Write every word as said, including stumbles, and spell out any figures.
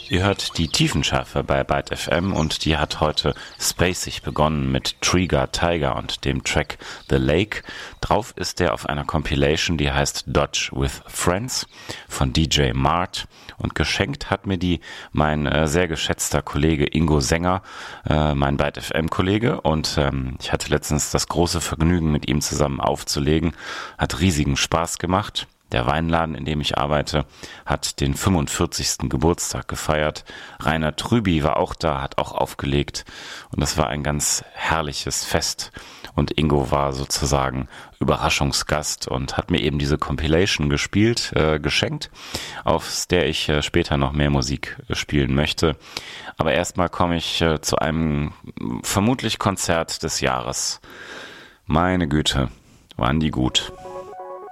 Ihr hört die Tiefenschärfe bei Byte F M und die hat heute spacig begonnen mit Trigger Tiger und dem Track The Lake. Drauf ist der auf einer Compilation, die heißt Dodge with Friends von D J Mart. Und geschenkt hat mir die mein äh, sehr geschätzter Kollege Ingo Sänger, äh, mein Byte F M-Kollege. Und ähm, ich hatte letztens das große Vergnügen, mit ihm zusammen aufzulegen. Hat riesigen Spaß gemacht. Der Weinladen, in dem ich arbeite, hat den fünfundvierzigsten Geburtstag gefeiert. Rainer Trüby war auch da, hat auch aufgelegt. Und das war ein ganz herrliches Fest. Und Ingo war sozusagen Überraschungsgast und hat mir eben diese Compilation gespielt, äh, geschenkt, auf der ich äh, später noch mehr Musik äh, spielen möchte. Aber erstmal komme ich äh, zu einem vermutlich Konzert des Jahres. Meine Güte, waren die gut.